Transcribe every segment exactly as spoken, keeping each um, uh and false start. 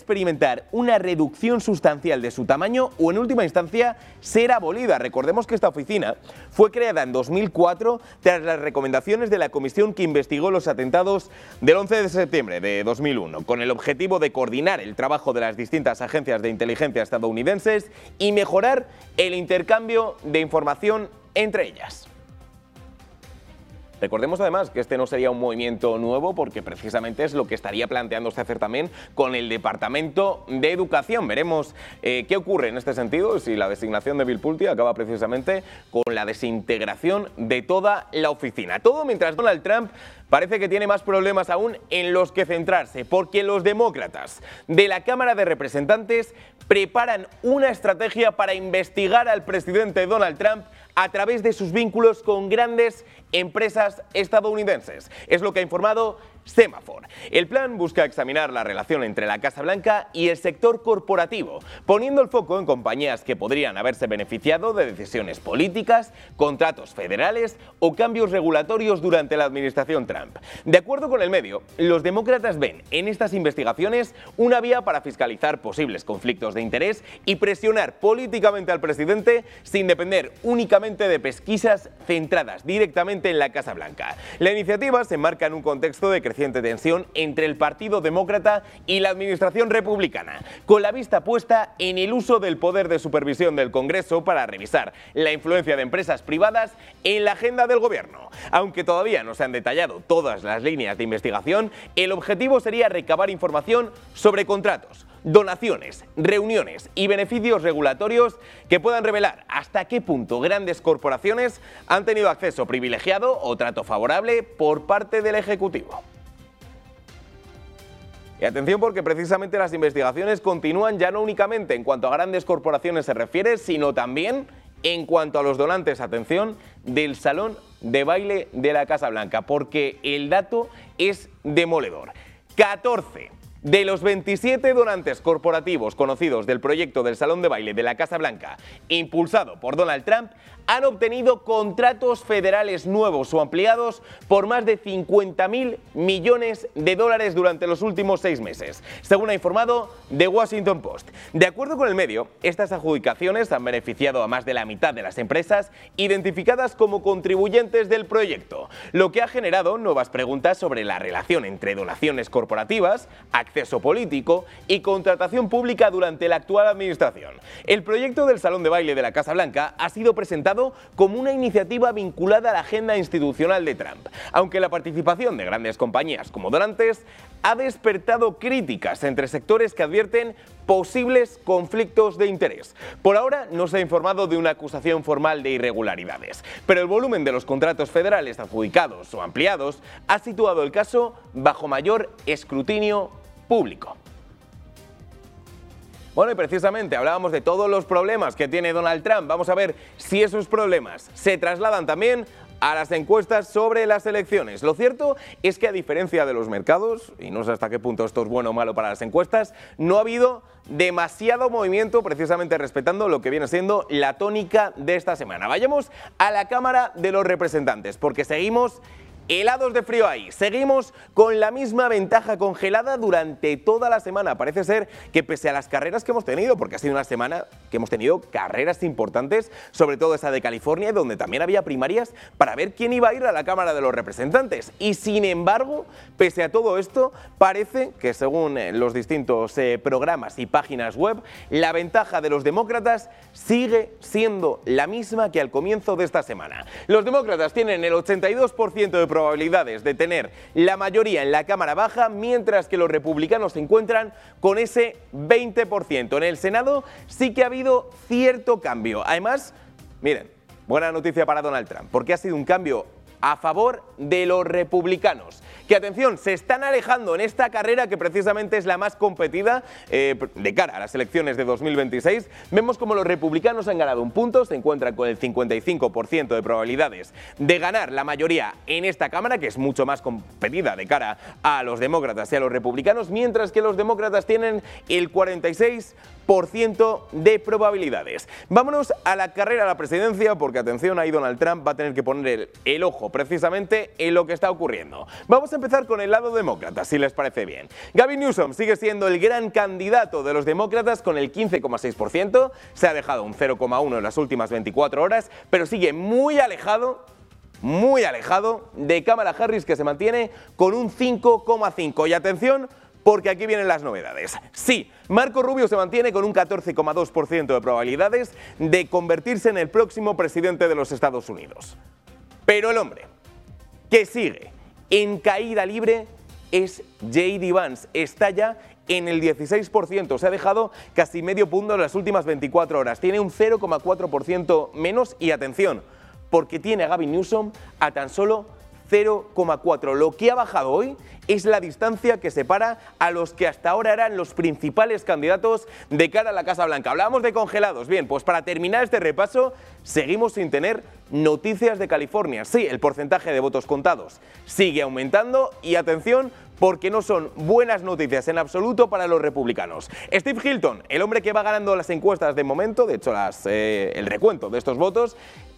experimentar una reducción sustancial de su tamaño o, en última instancia, ser abolida. Recordemos que esta oficina fue creada en dos mil cuatro tras las recomendaciones de la comisión que investigó los atentados del once de septiembre de dos mil uno, con el objetivo de coordinar el trabajo de las distintas agencias de inteligencia estadounidenses y mejorar el intercambio de información entre ellas. Recordemos además que este no sería un movimiento nuevo porque precisamente es lo que estaría planteándose hacer también con el Departamento de Educación. Veremos eh, qué ocurre en este sentido, si la designación de Bill Pulte acaba precisamente con la desintegración de toda la oficina. Todo mientras Donald Trump parece que tiene más problemas aún en los que centrarse, porque los demócratas de la Cámara de Representantes preparan una estrategia para investigar al presidente Donald Trump a través de sus vínculos con grandes empresas estadounidenses. Es lo que ha informado Semafor. El plan busca examinar la relación entre la Casa Blanca y el sector corporativo, poniendo el foco en compañías que podrían haberse beneficiado de decisiones políticas, contratos federales o cambios regulatorios durante la administración Trump. De acuerdo con el medio, los demócratas ven en estas investigaciones una vía para fiscalizar posibles conflictos de interés y presionar políticamente al presidente sin depender únicamente de pesquisas centradas directamente en la Casa Blanca. La iniciativa se enmarca en un contexto de creciente tensión entre el Partido Demócrata y la administración republicana, con la vista puesta en el uso del poder de supervisión del Congreso para revisar la influencia de empresas privadas en la agenda del gobierno. Aunque todavía no se han detallado todas las líneas de investigación, el objetivo sería recabar información sobre contratos, donaciones, reuniones y beneficios regulatorios que puedan revelar hasta qué punto grandes corporaciones han tenido acceso privilegiado o trato favorable por parte del Ejecutivo. Y atención, porque precisamente las investigaciones continúan ya no únicamente en cuanto a grandes corporaciones se refiere, sino también en cuanto a los donantes, atención, del salón de baile de la Casa Blanca, porque el dato es demoledor. catorce de los veintisiete donantes corporativos conocidos del proyecto del Salón de Baile de la Casa Blanca, impulsado por Donald Trump, han obtenido contratos federales nuevos o ampliados por más de cincuenta mil millones de dólares durante los últimos seis meses, según ha informado The Washington Post. De acuerdo con el medio, estas adjudicaciones han beneficiado a más de la mitad de las empresas identificadas como contribuyentes del proyecto, lo que ha generado nuevas preguntas sobre la relación entre donaciones corporativas, acceso político y contratación pública durante la actual administración. El proyecto del Salón de Baile de la Casa Blanca ha sido presentado como una iniciativa vinculada a la agenda institucional de Trump, aunque la participación de grandes compañías como donantes ha despertado críticas entre sectores que advierten posibles conflictos de interés. Por ahora no se ha informado de una acusación formal de irregularidades, pero el volumen de los contratos federales adjudicados o ampliados ha situado el caso bajo mayor escrutinio público. Bueno, y precisamente hablábamos de todos los problemas que tiene Donald Trump. Vamos a ver si esos problemas se trasladan también a las encuestas sobre las elecciones. Lo cierto es que, a diferencia de los mercados, y no sé hasta qué punto esto es bueno o malo para las encuestas, no ha habido demasiado movimiento, precisamente respetando lo que viene siendo la tónica de esta semana. Vayamos a la Cámara de los Representantes, porque seguimos helados de frío ahí. Seguimos con la misma ventaja congelada durante toda la semana. Parece ser que, pese a las carreras que hemos tenido, porque ha sido una semana que hemos tenido carreras importantes, sobre todo esa de California, donde también había primarias para ver quién iba a ir a la Cámara de los Representantes. Y sin embargo, pese a todo esto, parece que, según los distintos eh, programas y páginas web, la ventaja de los demócratas sigue siendo la misma que al comienzo de esta semana. Los demócratas tienen el ochenta y dos por ciento de probabilidades de tener la mayoría en la Cámara Baja, mientras que los republicanos se encuentran con ese veinte por ciento. En el Senado sí que ha habido cierto cambio. Además, miren, buena noticia para Donald Trump, porque ha sido un cambio a favor de los republicanos, que, atención, se están alejando en esta carrera que precisamente es la más competida eh, de cara a las elecciones de dos mil veintiséis. Vemos como los republicanos han ganado un punto, se encuentran con el cincuenta y cinco por ciento de probabilidades de ganar la mayoría en esta Cámara, que es mucho más competida de cara a los demócratas y a los republicanos, mientras que los demócratas tienen el cuarenta y seis por ciento de probabilidades. Vámonos a la carrera a la presidencia, porque atención, ahí Donald Trump va a tener que poner el, el ojo precisamente en lo que está ocurriendo. Vamos a empezar con el lado demócrata, si les parece bien. Gavin Newsom sigue siendo el gran candidato de los demócratas con el quince coma seis por ciento, se ha dejado un cero coma uno en las últimas veinticuatro horas, pero sigue muy alejado muy alejado de Kamala Harris, que se mantiene con un cinco coma cinco. Y atención, porque aquí vienen las novedades. Sí, Marco Rubio se mantiene con un catorce coma dos por ciento de probabilidades de convertirse en el próximo presidente de los Estados Unidos. Pero el hombre que sigue en caída libre es J D Vance. Está ya en el dieciséis por ciento, se ha dejado casi medio punto en las últimas veinticuatro horas. Tiene un cero coma cuatro por ciento menos y atención, porque tiene a Gavin Newsom a tan solo cero coma cuatro. Lo que ha bajado hoy es la distancia que separa a los que hasta ahora eran los principales candidatos de cara a la Casa Blanca. Hablábamos de congelados. Bien, pues para terminar este repaso, seguimos sin tener noticias de California. Sí, el porcentaje de votos contados sigue aumentando y atención, porque no son buenas noticias en absoluto para los republicanos. Steve Hilton, el hombre que va ganando las encuestas de momento, de hecho las, eh, el recuento de estos votos,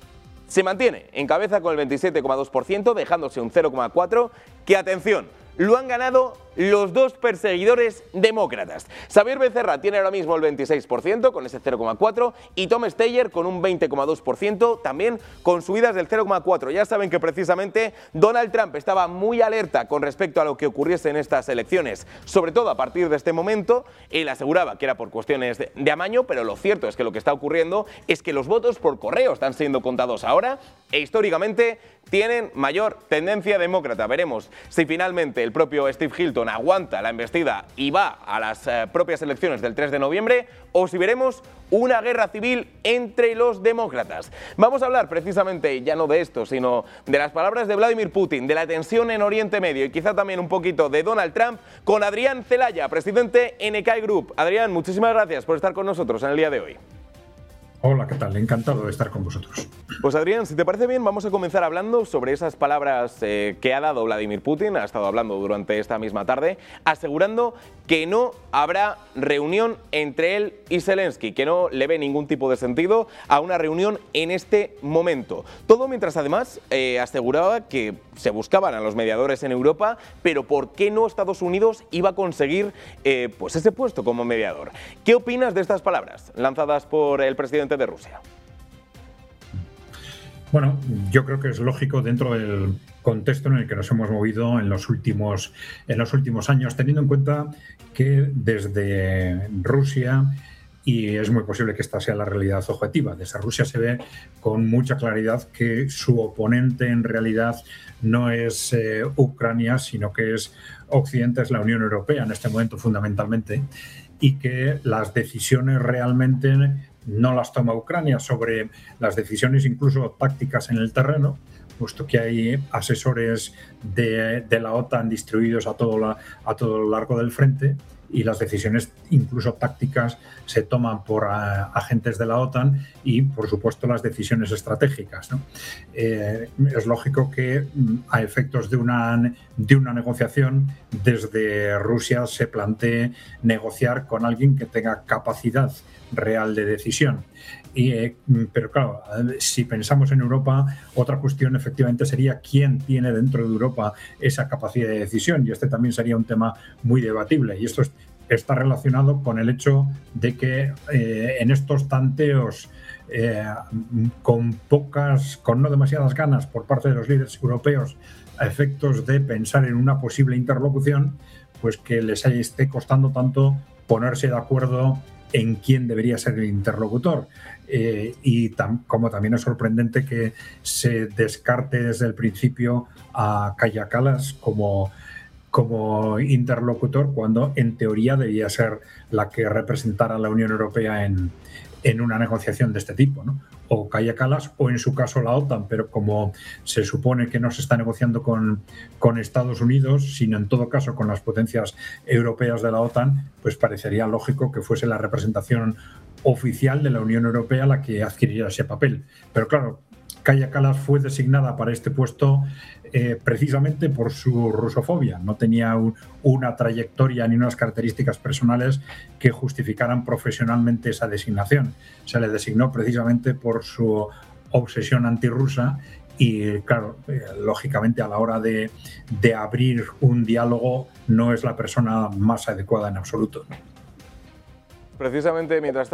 se mantiene en cabeza con el veintisiete coma dos por ciento, dejándose un cero coma cuatro por ciento, que atención, lo han ganado los dos perseguidores demócratas. Xavier Becerra tiene ahora mismo el veintiséis por ciento con ese cero coma cuatro y Tom Steyer con un veinte coma dos por ciento, también con subidas del cero coma cuatro. Ya saben que precisamente Donald Trump estaba muy alerta con respecto a lo que ocurriese en estas elecciones, sobre todo a partir de este momento. Él aseguraba que era por cuestiones de, de amaño, pero lo cierto es que lo que está ocurriendo es que los votos por correo están siendo contados ahora e históricamente tienen mayor tendencia demócrata. Veremos si finalmente el propio Steve Hilton aguanta la embestida y va a las eh, propias elecciones del tres de noviembre, o si veremos una guerra civil entre los demócratas. Vamos a hablar precisamente ya no de esto, sino de las palabras de Vladimir Putin, de la tensión en Oriente Medio y quizá también un poquito de Donald Trump con Adrián Celaya, presidente N K Group. Adrián, muchísimas gracias por estar con nosotros en el día de hoy. Hola, ¿qué tal? Encantado de estar con vosotros. Pues Adrián, si te parece bien, vamos a comenzar hablando sobre esas palabras eh, que ha dado Vladimir Putin, ha estado hablando durante esta misma tarde, asegurando que no habrá reunión entre él y Zelensky, que no le ve ningún tipo de sentido a una reunión en este momento. Todo mientras además eh, aseguraba que se buscaban a los mediadores en Europa, pero ¿por qué no Estados Unidos iba a conseguir eh, pues ese puesto como mediador? ¿Qué opinas de estas palabras lanzadas por el presidente de Rusia? Bueno, yo creo que es lógico dentro del contexto en el que nos hemos movido en los últimos, en los últimos años, teniendo en cuenta que desde Rusia, y es muy posible que esta sea la realidad objetiva, desde Rusia se ve con mucha claridad que su oponente en realidad no es eh, Ucrania, sino que es Occidente, es la Unión Europea en este momento fundamentalmente, y que las decisiones realmente no las toma Ucrania sobre las decisiones incluso tácticas en el terreno, puesto que hay asesores de, de la OTAN distribuidos a todo, la, a todo lo largo del frente, y las decisiones incluso tácticas se toman por a, agentes de la OTAN y, por supuesto, las decisiones estratégicas, ¿no? Eh, es lógico que a efectos de una, de una negociación desde Rusia se plantee negociar con alguien que tenga capacidad real de decisión. Y, eh, pero claro, si pensamos en Europa, otra cuestión efectivamente sería quién tiene dentro de Europa esa capacidad de decisión, y este también sería un tema muy debatible, y esto es, está relacionado con el hecho de que eh, en estos tanteos eh, con pocas, con no demasiadas ganas por parte de los líderes europeos a efectos de pensar en una posible interlocución, pues que les esté costando tanto ponerse de acuerdo en quién debería ser el interlocutor. Eh, y tam, como también es sorprendente que se descarte desde el principio a Kaja Kallas como, como interlocutor, cuando en teoría debía ser la que representara a la Unión Europea en, en una negociación de este tipo, ¿no? O Kaja Kallas, o en su caso la OTAN, pero como se supone que no se está negociando con, con Estados Unidos, sino en todo caso con las potencias europeas de la OTAN, pues parecería lógico que fuese la representación oficial de la Unión Europea la que adquiriera ese papel. Pero claro, Kaja Kallas fue designada para este puesto eh, precisamente por su rusofobia. No tenía un, una trayectoria ni unas características personales que justificaran profesionalmente esa designación. Se le designó precisamente por su obsesión antirrusa y, claro, eh, lógicamente a la hora de, de abrir un diálogo no es la persona más adecuada en absoluto. Precisamente mientras